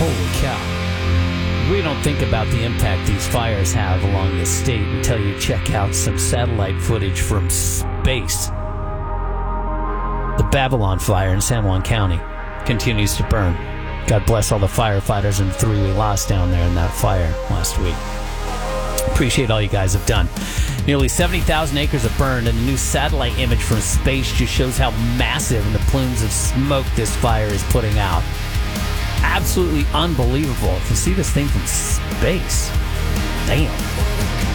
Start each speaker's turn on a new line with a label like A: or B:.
A: Holy cow. We don't think about the impact these fires have along the state until you check out some satellite footage from space. The Babylon fire in San Juan County continues to burn. God bless all the firefighters and 3 we lost down there in that fire last week. Appreciate all you guys have done. Nearly 70,000 acres have burned, and a new satellite image from space just shows how massive the plumes of smoke this fire is putting out. Absolutely unbelievable to see this thing from space. Damn.